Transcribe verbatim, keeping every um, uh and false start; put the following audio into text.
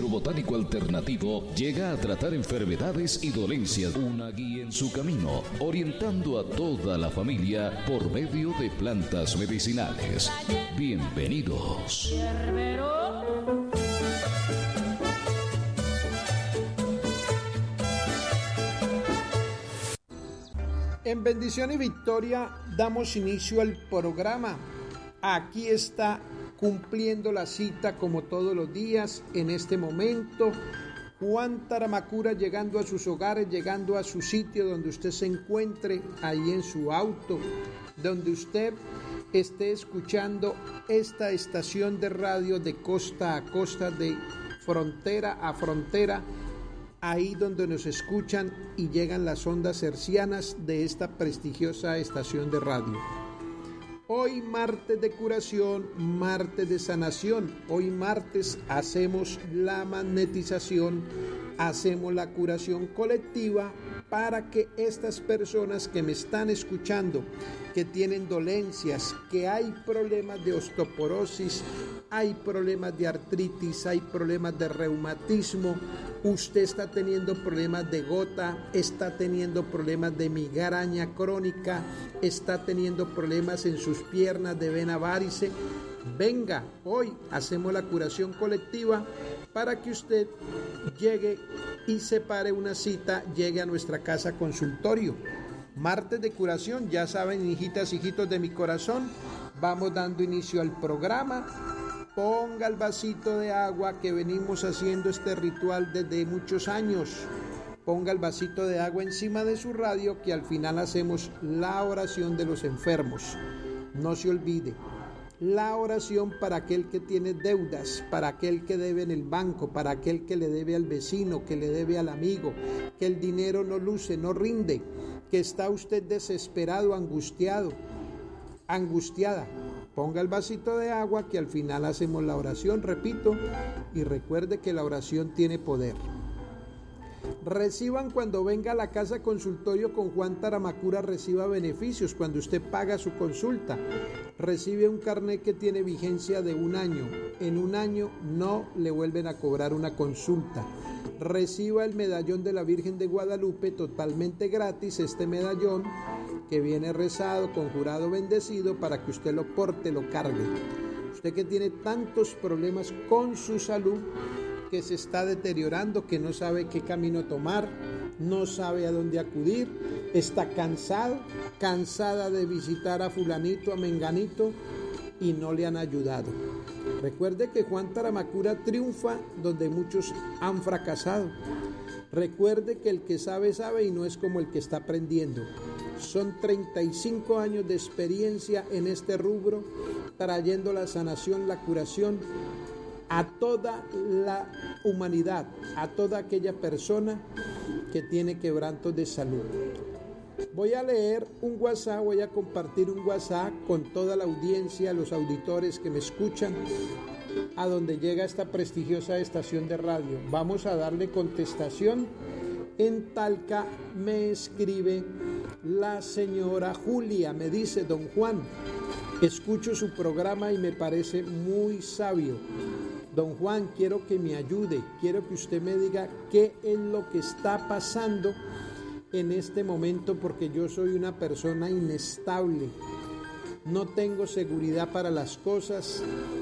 Centro Botánico Alternativo llega a tratar enfermedades y dolencias, una guía en su camino, orientando a toda la familia por medio de plantas medicinales. Bienvenidos. En Bendición y Victoria damos inicio al programa. Aquí está cumpliendo la cita como todos los días en este momento Juan Taramacura, llegando a sus hogares, llegando a su sitio donde usted se encuentre, ahí en su auto, donde usted esté escuchando esta estación de radio de costa a costa, de frontera a frontera, ahí donde nos escuchan y llegan las ondas hercianas de esta prestigiosa estación de radio. Hoy martes de curación, martes de sanación. Hoy martes hacemos la magnetización, hacemos la curación colectiva para que estas personas que me están escuchando, que tienen dolencias, que hay problemas de osteoporosis, hay problemas de artritis, hay problemas de reumatismo, usted está teniendo problemas de gota, está teniendo problemas de migraña crónica, está teniendo problemas en sus piernas de vena varice, venga, hoy hacemos la curación colectiva para que usted llegue y separe una cita, llegue a nuestra casa consultorio. Martes de curación, ya saben, hijitas, hijitos de mi corazón, vamos dando inicio al programa. Ponga el vasito de agua, que venimos haciendo este ritual desde muchos años. Ponga el vasito de agua encima de su radio, que al final hacemos la oración de los enfermos. No se olvide, la oración para aquel que tiene deudas, para aquel que debe en el banco, para aquel que le debe al vecino, que le debe al amigo, que el dinero no luce, no rinde, que está usted desesperado, angustiado, angustiada. Ponga el vasito de agua, que al final hacemos la oración, repito, y recuerde que la oración tiene poder. Reciban cuando venga a la casa consultorio con Juan Taramacura, reciba beneficios cuando usted paga su consulta. Recibe un carnet que tiene vigencia de un año. En un año no le vuelven a cobrar una consulta. Reciba el medallón de la Virgen de Guadalupe totalmente gratis, este medallón que viene rezado, conjurado, bendecido, para que usted lo porte, lo cargue. Usted que tiene tantos problemas con su salud, que se está deteriorando, que no sabe qué camino tomar, no sabe a dónde acudir, está cansado, cansada de visitar a fulanito, a menganito, y no le han ayudado. Recuerde que Juan Taramacura triunfa donde muchos han fracasado. Recuerde que el que sabe, sabe, y no es como el que está aprendiendo. Son treinta y cinco años de experiencia en este rubro, trayendo la sanación, la curación a toda la humanidad, a toda aquella persona que tiene quebrantos de salud. Voy a leer un WhatsApp, voy a compartir un WhatsApp con toda la audiencia, los auditores que me escuchan, a donde llega esta prestigiosa estación de radio. Vamos a darle contestación. En Talca me escribe la señora Julia, me dice: don Juan, escucho su programa y me parece muy sabio. Don Juan, quiero que me ayude, quiero que usted me diga qué es lo que está pasando en este momento, porque yo soy una persona inestable, no tengo seguridad para las cosas,